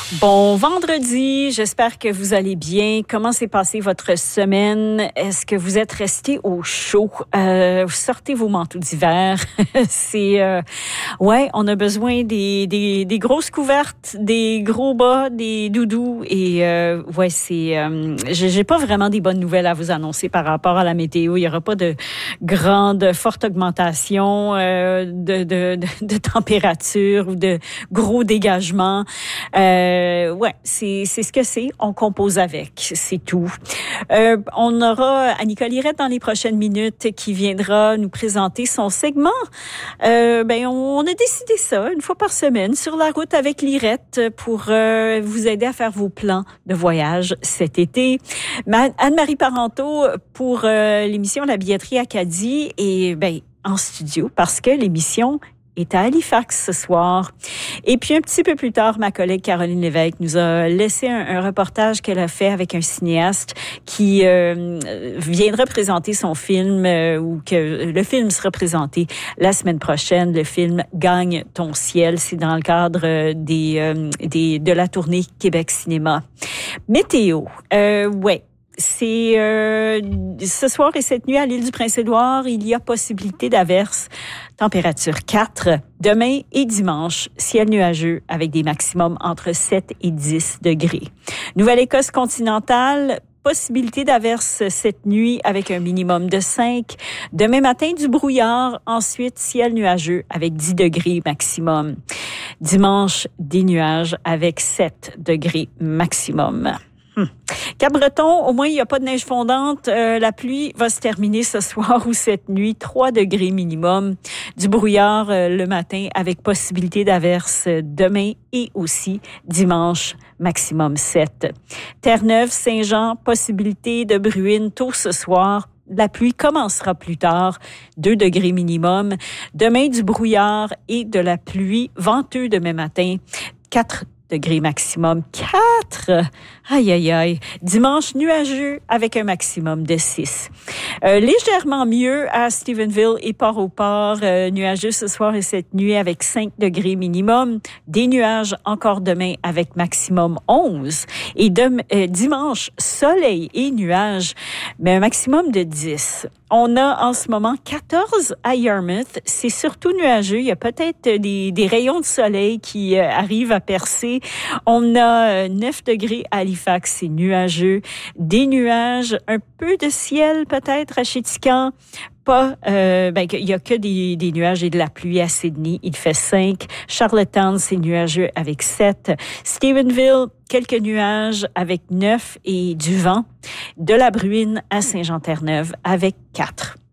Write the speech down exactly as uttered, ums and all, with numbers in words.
Bon vendredi, j'espère que vous allez bien. Comment s'est passée votre semaine? Est-ce que vous êtes resté au chaud? Euh, sortez vos manteaux d'hiver. C'est euh, ouais, on a besoin des, des des grosses couvertes, des gros bas, des doudous et euh, ouais, c'est euh, j'ai, j'ai pas vraiment des bonnes nouvelles à vous annoncer par rapport à la météo. Il y aura pas de grande forte augmentation euh, de, de de de température ou de gros dégagements. Euh, Euh, ouais, c'est c'est ce que c'est. On compose avec, c'est tout. Euh, on aura Annika Lirette dans les prochaines minutes qui viendra nous présenter son segment. Euh, ben on, on a décidé ça une fois par semaine sur la route avec Lirette pour euh, vous aider à faire vos plans de voyage cet été. Ma, Anne-Marie Parenteau pour euh, l'émission La billetterie Acadie et ben en studio parce que l'émission est à Halifax ce soir. Et puis un petit peu plus tard, ma collègue Caroline Lévesque nous a laissé un, un reportage qu'elle a fait avec un cinéaste qui euh, viendra présenter son film euh, ou que le film sera présenté la semaine prochaine. Le film Gagne ton ciel, c'est dans le cadre des, euh, des de la tournée Québec Cinéma. Météo, euh, ouais. C'est euh, ce soir et cette nuit à l'île du Prince-Édouard, il y a possibilité d'averses. Température quatre. Demain et dimanche, ciel nuageux avec des maximums entre sept et dix degrés. Nouvelle-Écosse continentale, possibilité d'averses cette nuit avec un minimum de cinq. Demain matin, du brouillard. Ensuite, ciel nuageux avec dix degrés maximum. Dimanche, des nuages avec sept degrés maximum. Hum. Cap-Breton, au moins, il n'y a pas de neige fondante. Euh, la pluie va se terminer ce soir ou cette nuit. trois degrés minimum. Du brouillard euh, le matin avec possibilité d'averses demain et aussi dimanche, maximum sept. Terre-Neuve, Saint-Jean, possibilité de bruine tôt ce soir. La pluie commencera plus tard, deux degrés minimum. Demain, du brouillard et de la pluie, venteux demain matin, quatre degrés maximum. quatre! Aïe, aïe, aïe. Dimanche, nuageux avec un maximum de six. Euh, légèrement mieux à Stephenville et Port-au-Port. Euh, nuageux ce soir et cette nuit avec cinq degrés minimum. Des nuages encore demain avec maximum onze. Et de, euh, dimanche, soleil et nuages, mais un maximum de dix. On a en ce moment quatorze à Yarmouth. C'est surtout nuageux. Il y a peut-être des, des rayons de soleil qui euh, arrivent à percer. On a euh, neuf degrés à Halifax. C'est nuageux. Des nuages, un peu de ciel peut-être à Chéticamp. Pas, euh, ben, il y a que des, des nuages et de la pluie à Sydney. Il fait cinq. Charlottetown, c'est nuageux avec sept. Stephenville, quelques nuages avec neuf et du vent. De la bruine à Saint-Jean-Terre-Neuve avec quatre.